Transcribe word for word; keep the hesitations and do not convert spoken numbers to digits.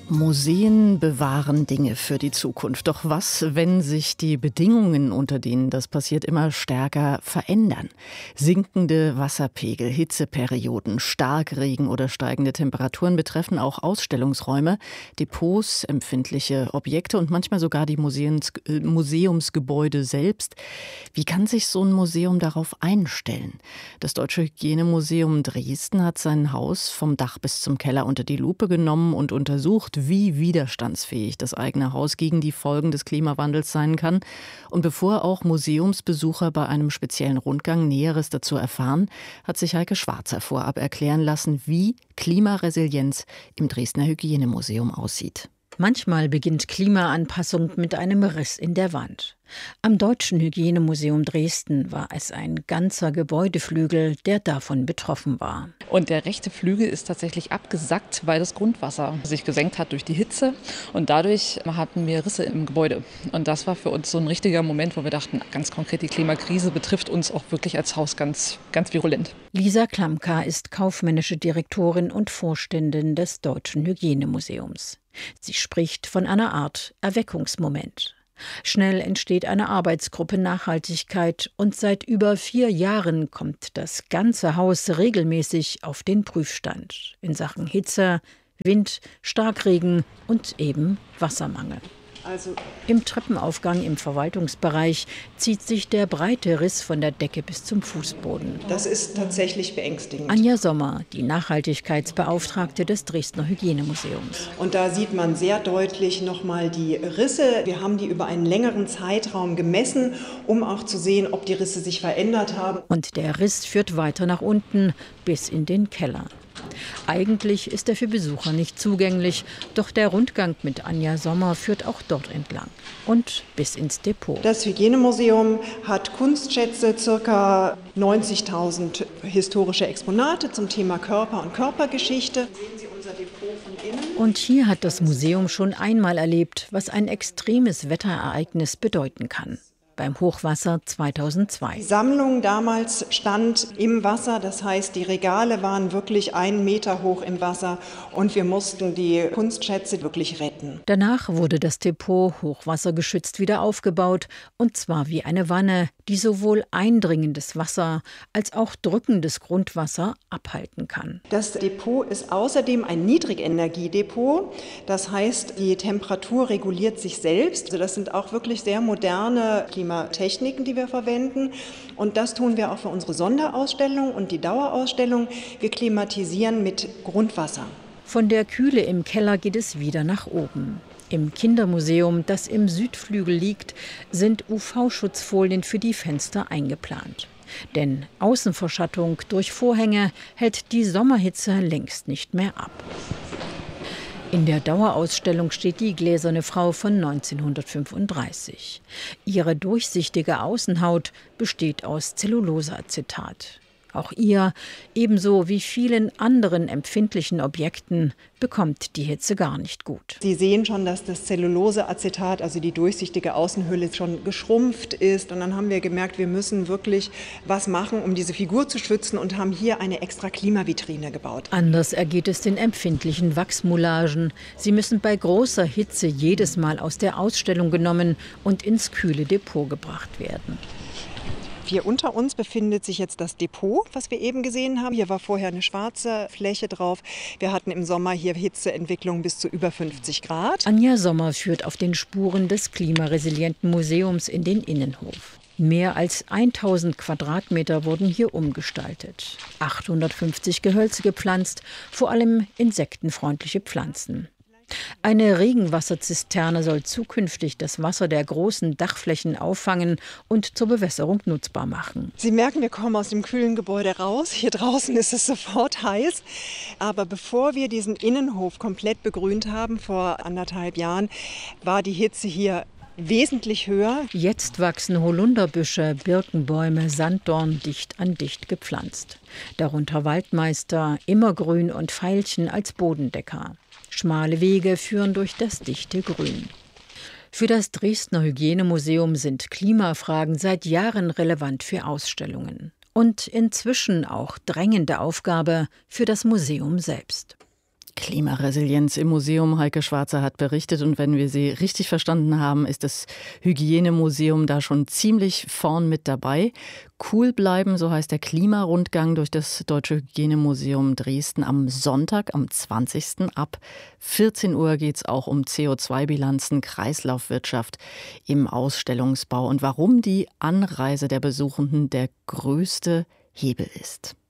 Museen bewahren Dinge für die Zukunft. Doch was, wenn sich die Bedingungen, unter denen das passiert, immer stärker verändern? Sinkende Wasserpegel, Hitzeperioden, Starkregen oder steigende Temperaturen betreffen auch Ausstellungsräume, Depots, empfindliche Objekte und manchmal sogar die Museums, äh, Museumsgebäude selbst. Wie kann sich so ein Museum darauf einstellen? Das Deutsche Hygienemuseum Dresden hat sein Haus vom Dach bis zum Keller unter die Lupe genommen und untersucht, wie widerstandsfähig das eigene Haus gegen die Folgen des Klimawandels sein kann. Und bevor auch Museumsbesucher bei einem speziellen Rundgang Näheres dazu erfahren, hat sich Heike Schwarzer vorab erklären lassen, wie Klimaresilienz im Dresdner Hygienemuseum aussieht. Manchmal beginnt Klimaanpassung mit einem Riss in der Wand. Am Deutschen Hygienemuseum Dresden war es ein ganzer Gebäudeflügel, der davon betroffen war. Und der rechte Flügel ist tatsächlich abgesackt, weil das Grundwasser sich gesenkt hat durch die Hitze. Und dadurch hatten wir Risse im Gebäude. Und das war für uns so ein richtiger Moment, wo wir dachten, ganz konkret, die Klimakrise betrifft uns auch wirklich als Haus ganz, ganz virulent. Lisa Klamka ist kaufmännische Direktorin und Vorständin des Deutschen Hygienemuseums. Sie spricht von einer Art Erweckungsmoment. Schnell entsteht eine Arbeitsgruppe Nachhaltigkeit und seit über vier Jahren kommt das ganze Haus regelmäßig auf den Prüfstand in Sachen Hitze, Wind, Starkregen und eben Wassermangel. Also im Treppenaufgang im Verwaltungsbereich zieht sich der breite Riss von der Decke bis zum Fußboden. Das ist tatsächlich beängstigend. Anja Sommer, die Nachhaltigkeitsbeauftragte des Dresdner Hygienemuseums. Und da sieht man sehr deutlich nochmal die Risse. Wir haben die über einen längeren Zeitraum gemessen, um auch zu sehen, ob die Risse sich verändert haben. Und der Riss führt weiter nach unten bis in den Keller. Eigentlich ist er für Besucher nicht zugänglich, doch der Rundgang mit Anja Sommer führt auch dort entlang und bis ins Depot. Das Hygienemuseum hat Kunstschätze, ca. neunzigtausend historische Exponate zum Thema Körper und Körpergeschichte. Sehen Sie unser Depot von innen. Und hier hat das Museum schon einmal erlebt, was ein extremes Wetterereignis bedeuten kann. Beim Hochwasser zweitausendzwei. Die Sammlung damals stand im Wasser, das heißt, die Regale waren wirklich einen Meter hoch im Wasser und wir mussten die Kunstschätze wirklich retten. Danach wurde das Depot hochwassergeschützt wieder aufgebaut und zwar wie eine Wanne, die sowohl eindringendes Wasser als auch drückendes Grundwasser abhalten kann. Das Depot ist außerdem ein Niedrigenergiedepot, das heißt, die Temperatur reguliert sich selbst. Also das sind auch wirklich sehr moderne Klimatechniken, die wir verwenden. Und das tun wir auch für unsere Sonderausstellung und die Dauerausstellung. Wir klimatisieren mit Grundwasser. Von der Kühle im Keller geht es wieder nach oben. Im Kindermuseum, das im Südflügel liegt, sind U V-Schutzfolien für die Fenster eingeplant. Denn Außenverschattung durch Vorhänge hält die Sommerhitze längst nicht mehr ab. In der Dauerausstellung steht die Gläserne Frau von neunzehnhundertfünfunddreißig. Ihre durchsichtige Außenhaut besteht aus Zelluloseacetat. Auch ihr, ebenso wie vielen anderen empfindlichen Objekten, bekommt die Hitze gar nicht gut. Sie sehen schon, dass das Zelluloseacetat, also die durchsichtige Außenhülle, schon geschrumpft ist. Und dann haben wir gemerkt, wir müssen wirklich was machen, um diese Figur zu schützen und haben hier eine extra Klimavitrine gebaut. Anders ergeht es den empfindlichen Wachsmoulagen. Sie müssen bei großer Hitze jedes Mal aus der Ausstellung genommen und ins kühle Depot gebracht werden. Hier unter uns befindet sich jetzt das Depot, was wir eben gesehen haben. Hier war vorher eine schwarze Fläche drauf. Wir hatten im Sommer hier Hitzeentwicklung bis zu über fünfzig Grad. Anja Sommer führt auf den Spuren des klimaresilienten Museums in den Innenhof. Mehr als tausend Quadratmeter wurden hier umgestaltet. achthundertfünfzig Gehölze gepflanzt, vor allem insektenfreundliche Pflanzen. Eine Regenwasserzisterne soll zukünftig das Wasser der großen Dachflächen auffangen und zur Bewässerung nutzbar machen. Sie merken, wir kommen aus dem kühlen Gebäude raus. Hier draußen ist es sofort heiß. Aber bevor wir diesen Innenhof komplett begrünt haben, vor anderthalb Jahren, war die Hitze hier wesentlich höher. Jetzt wachsen Holunderbüsche, Birkenbäume, Sanddorn dicht an dicht gepflanzt. Darunter Waldmeister, Immergrün und Veilchen als Bodendecker. Schmale Wege führen durch das dichte Grün. Für das Dresdner Hygienemuseum sind Klimafragen seit Jahren relevant für Ausstellungen. Und inzwischen auch drängende Aufgabe für das Museum selbst. Klimaresilienz im Museum. Heike Schwarzer hat berichtet und wenn wir sie richtig verstanden haben, ist das Hygienemuseum da schon ziemlich vorn mit dabei. Cool bleiben, so heißt der Klimarundgang durch das Deutsche Hygienemuseum Dresden am Sonntag, am zwanzigsten Ab vierzehn Uhr geht es auch um C O zwei Bilanzen, Kreislaufwirtschaft im Ausstellungsbau und warum die Anreise der Besuchenden der größte Hebel ist.